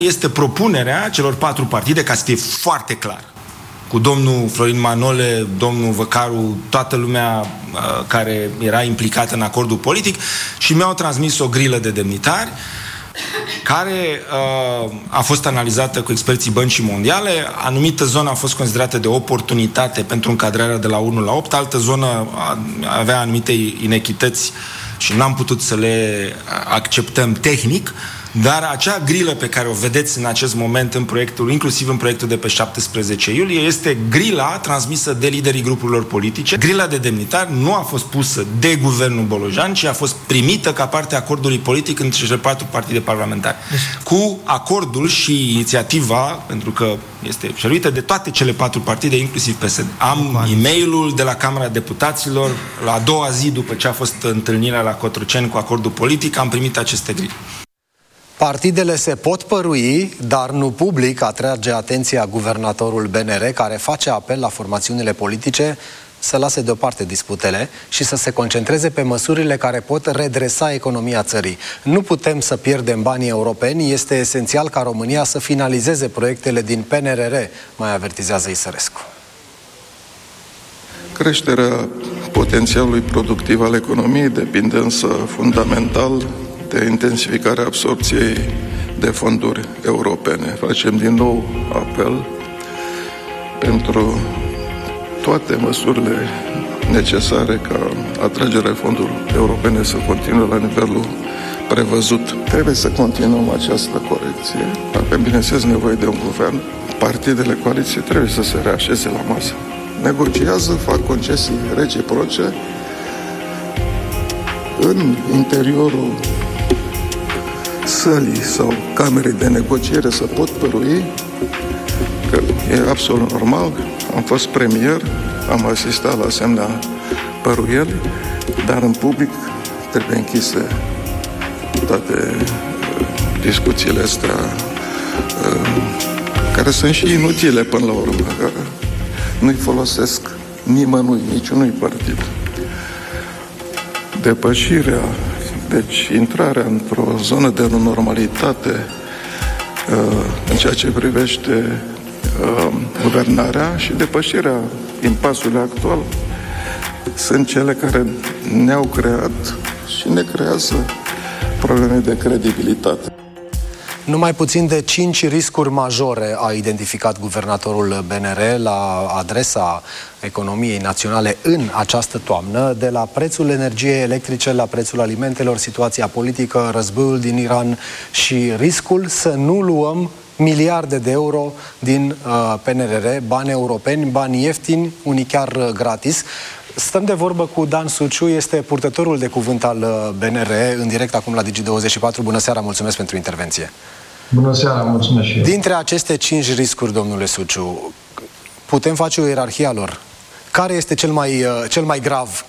Este propunerea celor 4 partide, ca să fie foarte clar, cu domnul Florin Manole, domnul Văcaru, toată lumea care era implicată în acordul politic, și mi-au transmis o grilă de demnitari care a fost analizată cu experții Băncii Mondiale. Anumită zonă a fost considerată de oportunitate pentru încadrarea de la 1 la 8, altă zonă avea anumite inechități și n-am putut să le acceptăm tehnic, dar acea grilă pe care o vedeți în acest moment în proiectul, inclusiv în proiectul de pe 17 iulie, este grila transmisă de liderii grupurilor politice. Grila de demnitari nu a fost pusă de guvernul Bolojan, ci a fost primită ca parte a acordului politic între cele 4 partide parlamentare. Cu acordul și inițiativa, pentru că este ceruită de toate cele 4 partide, inclusiv PSD. Am e-mailul de la Camera Deputaților, la a doua zi după ce a fost întâlnirea la Cotroceni cu acordul politic, am primit aceste grile. Partidele se pot părui, dar nu public, atrage atenția guvernatorul BNR, care face apel la formațiunile politice să lase deoparte disputele și să se concentreze pe măsurile care pot redresa economia țării. Nu putem să pierdem banii europeni, este esențial ca România să finalizeze proiectele din PNRR, mai avertizează Isărescu. Creșterea potențialului productiv al economiei depinde însă fundamental de intensificarea absorpției de fonduri europene. Facem din nou apel pentru toate măsurile necesare ca atragerea fondurilor europene să continue la nivelul prevăzut. Trebuie să continuăm această corecție. Avem, bineînțeles, nevoie de un guvern. Partidele coaliției trebuie să se reașeze la masă. Negociază, fac concesii reciproce în interiorul sălii sau camerei de negociere să pot părui că e absolut normal. Am fost premier, am asistat la asemenea păruieli, dar în public trebuie închise toate discuțiile astea care sunt și inutile până la urmă, care nu-i folosesc nimănui, niciunui partid. Depășirea, deci intrarea într-o zonă de normalitate în ceea ce privește guvernarea și depășirea impasului actual sunt cele care ne-au creat și ne creează probleme de credibilitate. Numai puțin de 5 riscuri majore a identificat guvernatorul BNR la adresa economiei naționale în această toamnă, de la prețul energiei electrice la prețul alimentelor, situația politică, războiul din Iran și riscul să nu luăm miliarde de euro din PNRR, bani europeni, bani ieftini, unii chiar gratis. Stăm de vorbă cu Dan Suciu, este purtătorul de cuvânt al BNR, în direct acum la Digi24. Bună seara, mulțumesc pentru intervenție. Bună seara, mulțumesc și eu. Dintre aceste 5 riscuri, domnule Suciu, putem face o ierarhie a lor? Care este cel mai grav?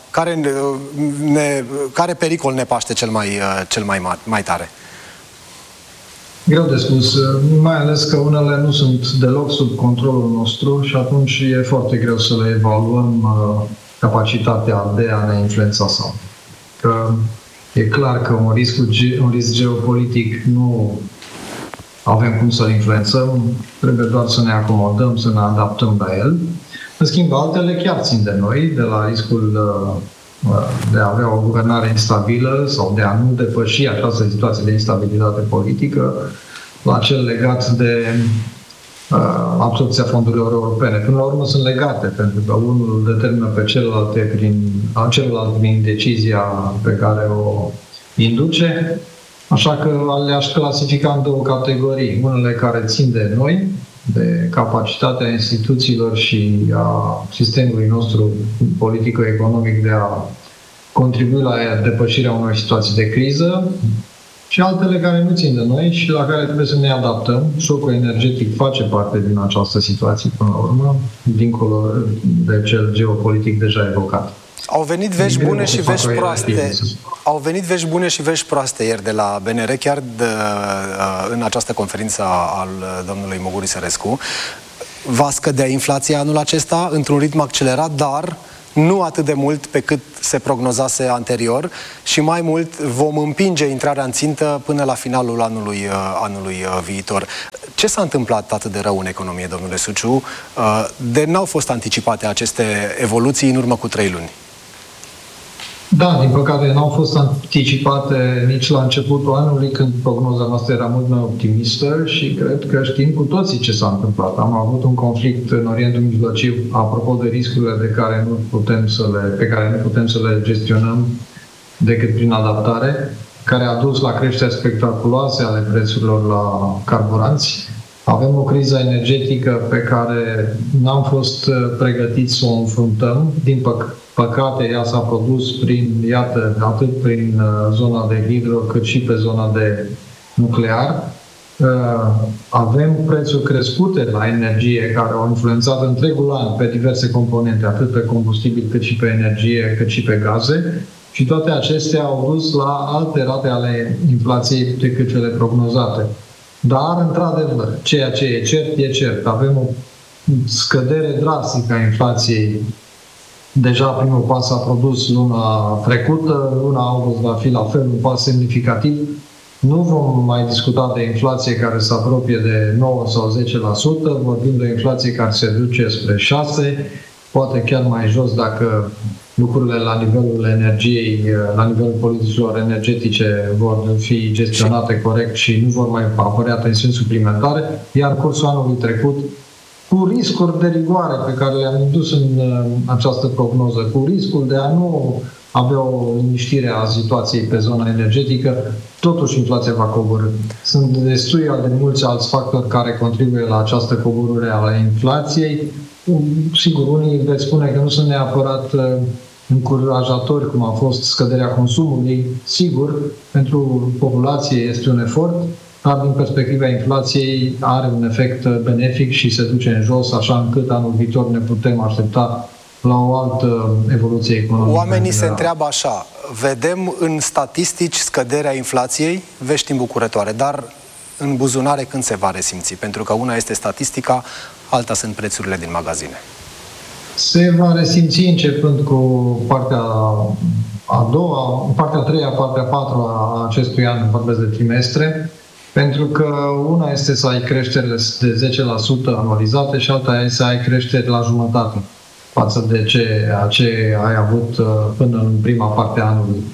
Care pericol ne paște cel mai tare? Greu de spus, mai ales că unele nu sunt deloc sub controlul nostru și atunci e foarte greu să le evaluăm capacitatea de a ne influența sau. Că e clar că un risc geopolitic nu avem cum să-l influențăm, trebuie doar să ne acomodăm, să ne adaptăm la el. În schimb, altele chiar țin de noi, de la riscul de a avea o guvernare instabilă sau de a nu depăși această situație de instabilitate politică, la cel legat de absorbția fondurilor europene. Până la urmă sunt legate, pentru că unul determină pe celălalt prin decizia pe care o induce. Așa că le-aș clasifica în 2 categorii. Unele care țin de noi, de capacitatea instituțiilor și a sistemului nostru politico-economic de a contribui la depășirea unor situații de criză, și altele care nu țin de noi și la care trebuie să ne adaptăm. Șocul energetic face parte din această situație până la urmă, dincolo de cel geopolitic deja evocat. Au venit vești bune și vești proaste. Au venit vești bune și vești proaste ieri de la BNR, chiar în această conferință al domnului Muguri Sărescu. Va scădea inflația anul acesta într-un ritm accelerat, dar nu atât de mult pe cât se prognozase anterior și mai mult vom împinge intrarea în țintă până la finalul anului viitor. Ce s-a întâmplat atât de rău în economie, domnule Suciu, de n-au fost anticipate aceste evoluții în urmă cu 3 luni? Da, din păcate n-au fost anticipate nici la începutul anului, când prognoza noastră era mult mai optimistă și cred că știm cu toții ce s-a întâmplat. Am avut un conflict în Orientul Mijlociu, apropo de riscurile pe care nu putem să le gestionăm decât prin adaptare, care a dus la creșteri spectaculoase ale prețurilor la carburanți. Avem o criză energetică pe care n-am fost pregătiți să o înfruntăm. Din păcate, ea s-a produs atât prin zona de hidro, cât și pe zona de nuclear. Avem prețuri crescute la energie care au influențat întregul an pe diverse componente, atât pe combustibil, cât și pe energie, cât și pe gaze. Și toate acestea au dus la alte rate ale inflației decât cele prognozate. Dar, într-adevăr, ceea ce e cert, e cert. Avem o scădere drastică a inflației. Deja primul pas s-a produs luna trecută, luna august va fi la fel un pas semnificativ. Nu vom mai discuta de inflație care se apropie de 9 sau 10%, vorbim de inflație care se duce spre 6%, poate chiar mai jos dacă lucrurile la nivelul energiei, la nivelul politicilor energetice vor fi gestionate corect și nu vor mai apărea tensiuni suplimentare, iar cursul anului trecut, cu riscuri de rigoare pe care le-am indus în această prognoză, cu riscul de a nu avea o liniștire a situației pe zona energetică, totuși inflația va coborî. Sunt destui de mulți alți factori care contribuie la această coborâre a inflației. Sigur, unii veți spune că nu sunt neapărat încurajatori, cum a fost scăderea consumului. Sigur, pentru populație este un efort, dar din perspectiva inflației are un efect benefic și se duce în jos, așa încât anul viitor ne putem aștepta la o altă evoluție economică. Oamenii se întreabă așa, vedem în statistici scăderea inflației, vești îmbucurătoare, dar în buzunare când se va resimți? Pentru că una este statistica, alta sunt prețurile din magazine. Se va resimți începând cu partea a doua, partea a treia, partea a patra a acestui an, vorbesc de trimestre, pentru că una este să ai creșteri de 10% anualizate și alta este să ai creșteri la jumătate față de ce ai avut până în prima parte a anului.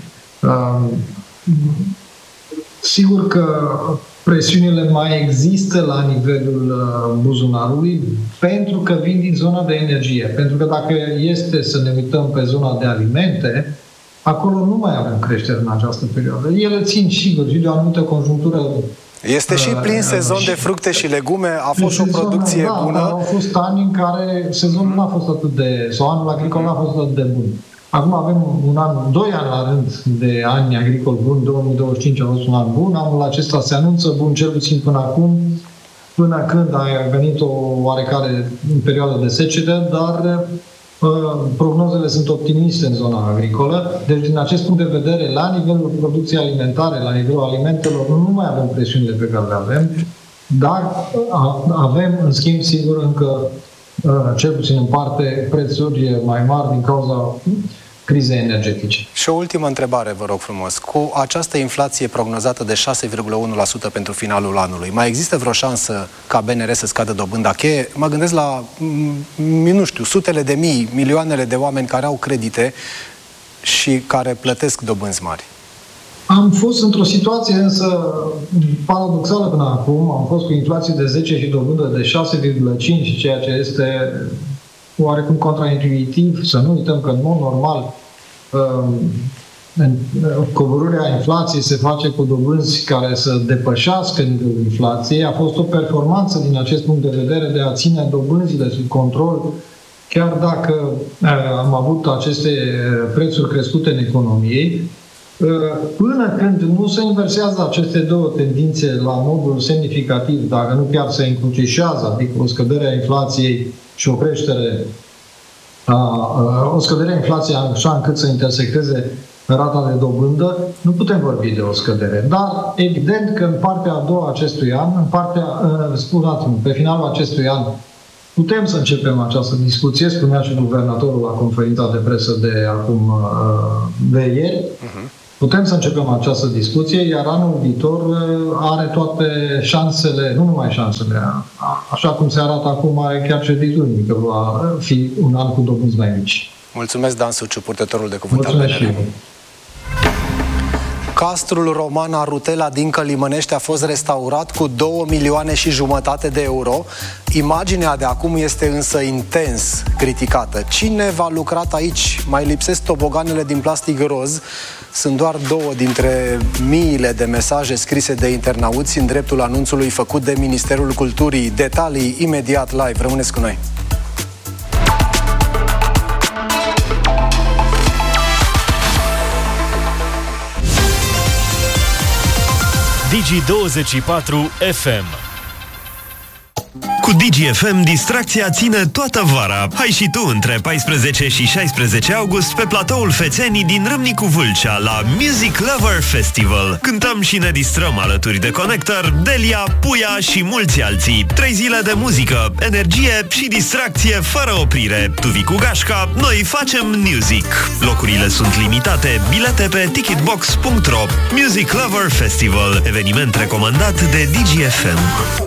Sigur că presiunile mai există la nivelul buzunarului pentru că vin din zona de energie. Pentru că dacă este să ne uităm pe zona de alimente, acolo nu mai avem creștere în această perioadă. Ele țin sigur de o anumită conjunctură. Este și plin sezon de fructe și legume, a fost și o producție bună. Au fost ani în care sezonul n-a fost atât de, sau anul agricol n-a fost atât de bun. Acum avem 2 ani la rând de ani agricol bun, 2025 a fost un an bun, anul acesta se anunță bun, cel puțin până acum, până când a venit o oarecare perioadă de secetă, dar prognozele sunt optimiste în zona agricolă. Deci, din acest punct de vedere, la nivelul producției alimentare, la nivelul alimentelor, nu mai avem presiunile pe care le avem, dar avem, în schimb, sigur, încă cel puțin în parte, prețuri mai mari din cauza crizei energetice. Și o ultimă întrebare, vă rog frumos. Cu această inflație prognozată de 6,1% pentru finalul anului, mai există vreo șansă ca BNR să scadă dobânda cheie? Mă gândesc la, nu știu, sutele de mii, milioanele de oameni care au credite și care plătesc dobânzi mari. Am fost într-o situație însă paradoxală până acum. Am fost cu inflație de 10 și dobândă de 6,5, ceea ce este oarecum contraintuitiv. Să nu uităm că, în mod normal, coborârea inflației se face cu dobânzi care să depășească nivelul inflației. A fost o performanță din acest punct de vedere de a ține dobânzile sub control, chiar dacă am avut aceste prețuri crescute în economiei. Până când nu se inversează aceste două tendințe la modul semnificativ, dacă nu chiar se încrucișează, adică o scădere a inflației și o creștere, o scădere a inflației așa încât să intersecteze rata de dobândă, nu putem vorbi de o scădere. Dar evident că în partea a doua acestui an, pe finalul acestui an, Putem să începem această discuție, spunea și guvernatorul la conferința de presă de ieri. Putem să începem această discuție, iar anul viitor are toate șansele, nu numai șansele, așa cum se arată acum, are chiar certitudini că va fi un an cu dobânzi mai mici. Mulțumesc, Dan Suciu, purtătorul de cuvânt al BNR. Castrul roman Arutela din Călimănești a fost restaurat cu 2,5 milioane de euro. Imaginea de acum este însă intens criticată. Cine v-a lucrat aici? Mai lipsesc toboganele din plastic roz. Sunt doar 2 dintre miile de mesaje scrise de internauți în dreptul anunțului făcut de Ministerul Culturii. Detalii imediat live. Rămâneți cu noi! Digi24 FM. Cu DGFM, distracția ține toată vara. Hai și tu între 14 și 16 august pe platoul Fețenii din Râmnicu Vâlcea la Music Lover Festival. Cântăm și ne distrăm alături de Connector, Delia, Puia și mulți alții. 3 zile de muzică, energie și distracție fără oprire. Tu vii cu gașca, noi facem music. Locurile sunt limitate, bilete pe ticketbox.ro. Music Lover Festival, eveniment recomandat de DGFM.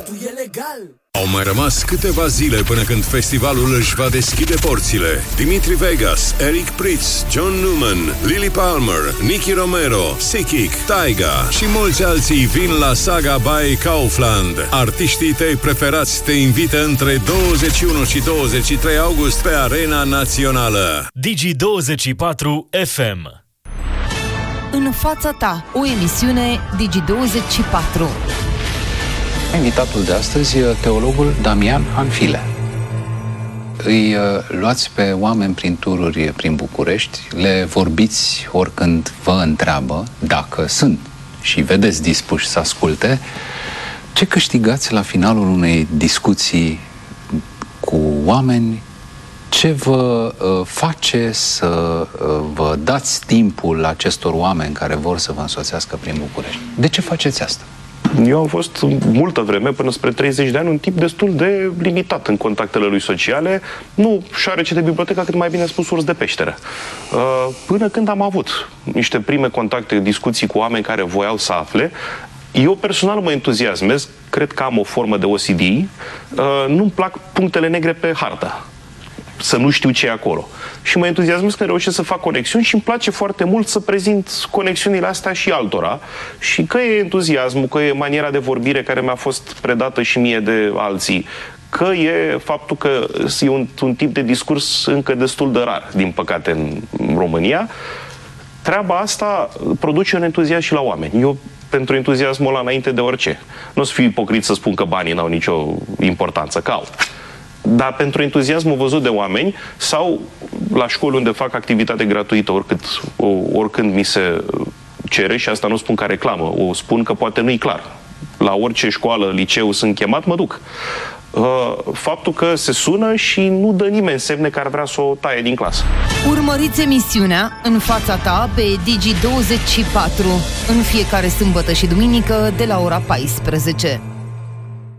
Au mai rămas câteva zile până când festivalul își va deschide porțile. Dimitri Vegas, Eric Prydz, John Newman, Lily Palmer, Nicky Romero, Sikic, Taiga și mulți alții vin la Saga by Kaufland. Artiștii tăi preferați te invită între 21 și 23 august pe Arena Națională. Digi24 FM. În fața ta, o emisiune Digi24. Invitatul de astăzi e teologul Damian Hanfile. Îi luați pe oameni prin tururi prin București, le vorbiți oricând vă întreabă, dacă sunt și vedeți dispuși să asculte, ce câștigați la finalul unei discuții cu oameni, ce vă face să vă dați timpul acestor oameni care vor să vă însoțească prin București. De ce faceți asta? Eu am fost multă vreme, până spre 30 de ani, un tip destul de limitat în contactele lui sociale. Nu șoarece de bibliotecă, cât mai bine spus urs de peșteră. Până când am avut niște prime contacte, discuții cu oameni care voiau să afle. Eu personal mă entuziasmez, cred că am o formă de OCD. Nu-mi plac punctele negre pe hartă. Să nu știu ce e acolo. Și mă entuziasmez când reușesc să fac conexiuni și îmi place foarte mult să prezint conexiunile astea și altora. Și că e entuziasmul, că e maniera de vorbire care mi-a fost predată și mie de alții, că e faptul că e un tip de discurs încă destul de rar, din păcate, în România. Treaba asta produce un entuziasm și la oameni. Eu, pentru entuziasmul ăla, înainte de orice. Nu o să fiu ipocrit să spun că banii n-au nicio importanță, că au. Dar pentru entuziasmul văzut de oameni sau la școli unde fac activitate gratuită oricând mi se cere, și asta nu spun ca reclamă, o spun că poate nu-i clar. La orice școală, liceu sunt chemat, mă duc. Faptul că se sună și nu dă nimeni semne că ar vrea să o taie din clasă. Urmăriți emisiunea În fața ta pe Digi24 în fiecare sâmbătă și duminică de la ora 14.